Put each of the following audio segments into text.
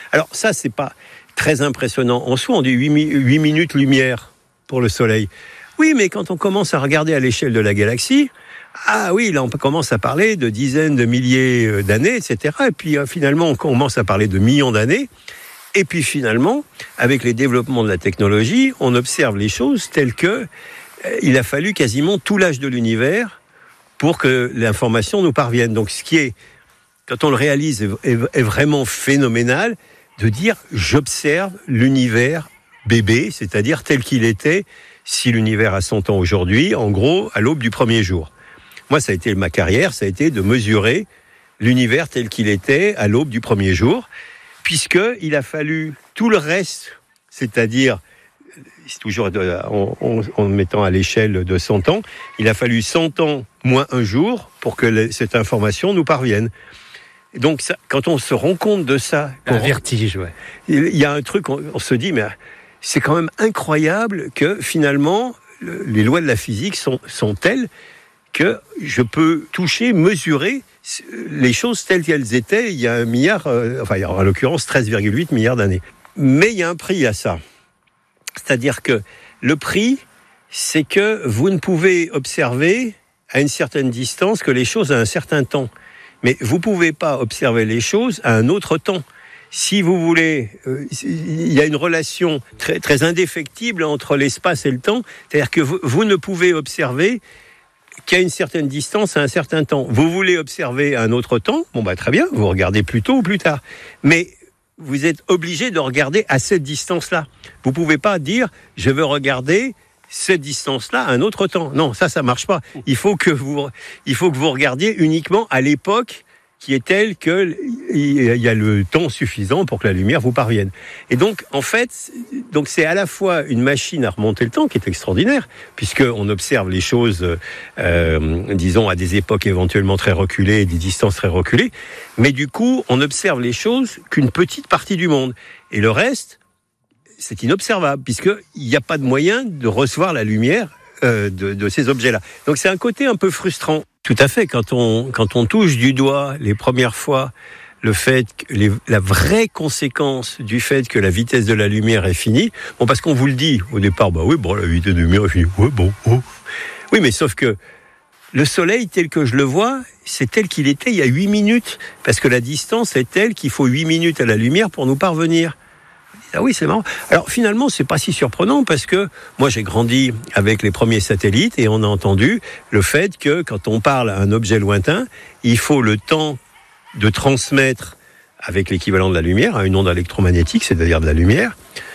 Alors ça, c'est pas très impressionnant. En soi, on dit 8 minutes lumière pour le Soleil. Oui, mais quand on commence à regarder à l'échelle de la galaxie, ah oui, là on commence à parler de dizaines de milliers d'années, etc. Et puis finalement, on commence à parler de millions d'années. Et puis finalement, avec les développements de la technologie, on observe les choses telles que il a fallu quasiment tout l'âge de l'univers pour que l'information nous parvienne. Donc ce qui est, quand on le réalise, est vraiment phénoménal, de dire j'observe l'univers bébé, c'est-à-dire tel qu'il était si l'univers a 100 ans aujourd'hui, en gros à l'aube du premier jour. Moi, ça a été ma carrière, ça a été de mesurer l'univers tel qu'il était à l'aube du premier jour, puisqu'il a fallu tout le reste, c'est-à-dire, c'est toujours en mettant à l'échelle de 100 ans, il a fallu 100 ans moins un jour pour que cette information nous parvienne. Et donc, ça, quand on se rend compte de ça... Un vertige, ouais. Il y a un truc, on se dit, mais c'est quand même incroyable que finalement, les lois de la physique sont telles que je peux toucher, mesurer les choses telles qu'elles étaient il y a un milliard, en l'occurrence 13,8 milliards d'années. Mais il y a un prix à ça. C'est-à-dire que le prix, c'est que vous ne pouvez observer à une certaine distance que les choses à un certain temps. Mais vous ne pouvez pas observer les choses à un autre temps. Si vous voulez, il y a une relation très, très indéfectible entre l'espace et le temps. C'est-à-dire que vous ne pouvez observer qu'à une certaine distance à un certain temps. Vous voulez observer à un autre temps, très bien, vous regardez plus tôt ou plus tard. Mais vous êtes obligé de regarder à cette distance-là. Vous ne pouvez pas dire, je veux regarder cette distance-là à un autre temps. Non, ça marche pas. Il faut que vous regardiez uniquement à l'époque qui est telle qu'il y a le temps suffisant pour que la lumière vous parvienne. Et donc, en fait, c'est à la fois une machine à remonter le temps qui est extraordinaire, puisqu'on observe les choses, disons, à des époques éventuellement très reculées, des distances très reculées, mais du coup, on observe les choses qu'une petite partie du monde. Et le reste, c'est inobservable, puisqu'il n'y a pas de moyen de recevoir la lumière de ces objets-là. Donc c'est un côté un peu frustrant. Tout à fait, quand on touche du doigt les premières fois le fait que la vraie conséquence du fait que la vitesse de la lumière est finie, parce qu'on vous le dit au départ, la vitesse de la lumière est finie, oui, mais sauf que le Soleil tel que je le vois, c'est tel qu'il était il y a 8 minutes, parce que la distance est telle qu'il faut 8 minutes à la lumière pour nous parvenir. Ah oui, c'est marrant. Alors finalement, c'est pas si surprenant parce que moi j'ai grandi avec les premiers satellites et on a entendu le fait que quand on parle à un objet lointain, il faut le temps de transmettre avec l'équivalent de la lumière à une onde électromagnétique, c'est-à-dire de la lumière,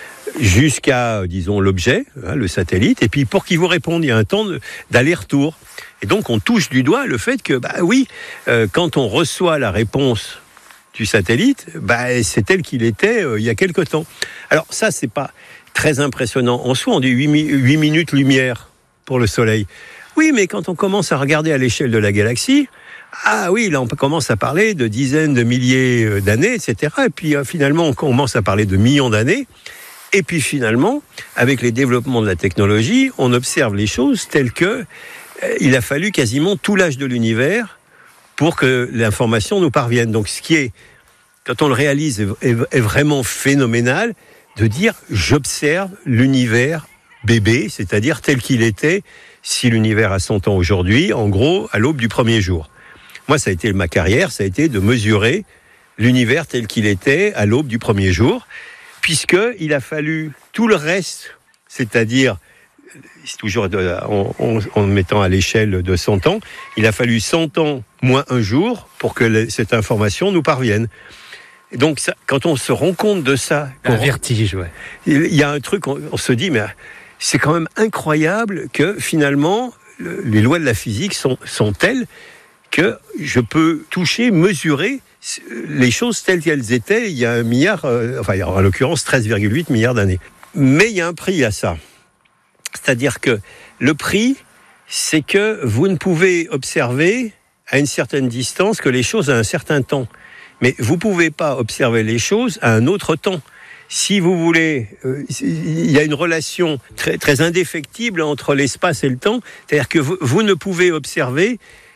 jusqu'à, disons, l'objet, le satellite, et puis pour qu'il vous réponde, il y a un temps d'aller-retour. Et donc on touche du doigt le fait que, quand on reçoit la réponse du satellite, c'est tel qu'il était il y a quelque temps. Alors ça, c'est pas très impressionnant. En soi, on dit 8 minutes lumière pour le Soleil. Oui, mais quand on commence à regarder à l'échelle de la galaxie, ah oui, là on commence à parler de dizaines de milliers d'années, etc. Et puis finalement, on commence à parler de millions d'années. Et puis finalement, avec les développements de la technologie, on observe les choses telles que il a fallu quasiment tout l'âge de l'univers pour que l'information nous parvienne. Donc ce qui est, quand on le réalise, est vraiment phénoménal, de dire j'observe l'univers bébé, c'est-à-dire tel qu'il était si l'univers a 100 ans aujourd'hui, en gros à l'aube du premier jour. Moi, ça a été ma carrière, ça a été de mesurer l'univers tel qu'il était à l'aube du premier jour, puisqu'il a fallu tout le reste, c'est-à-dire, c'est toujours en mettant à l'échelle de 100 ans, il a fallu 100 ans moins un jour pour que cette information nous parvienne. Et donc, ça, quand on se rend compte de ça... Un vertige, ouais. Il y a un truc, on se dit, mais c'est quand même incroyable que finalement, les lois de la physique sont telles que je peux toucher, mesurer les choses telles qu'elles étaient il y a un milliard, en l'occurrence 13,8 milliards d'années. Mais il y a un prix à ça. C'est-à-dire que le prix, c'est que vous ne pouvez observer à une certaine distance que les choses à un certain temps. Mais vous ne pouvez pas observer les choses à un autre temps. Si vous voulez, il y a une relation très, très indéfectible entre l'espace et le temps. C'est-à-dire que vous ne pouvez observer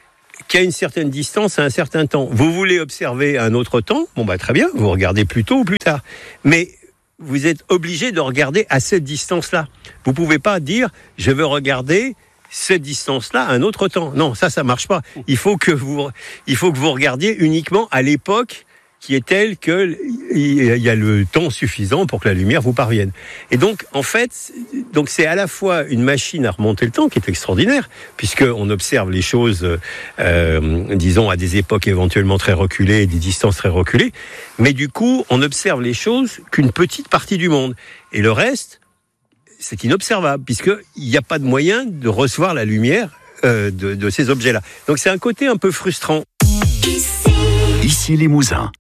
qui a une certaine distance à un certain temps. Vous voulez observer un autre temps, très bien, vous regardez plus tôt ou plus tard. Mais vous êtes obligé de regarder à cette distance-là. Vous pouvez pas dire, je veux regarder cette distance-là à un autre temps. Non, ça marche pas. Il faut que vous regardiez uniquement à l'époque qui est telle qu'il y a le temps suffisant pour que la lumière vous parvienne. Et donc, en fait, c'est à la fois une machine à remonter le temps qui est extraordinaire, puisqu'on observe les choses, disons, à des époques éventuellement très reculées, des distances très reculées, mais du coup, on observe les choses qu'une petite partie du monde. Et le reste, c'est inobservable, puisqu'il n'y a pas de moyen de recevoir la lumière de ces objets-là. Donc, c'est un côté un peu frustrant. Ici Limousin.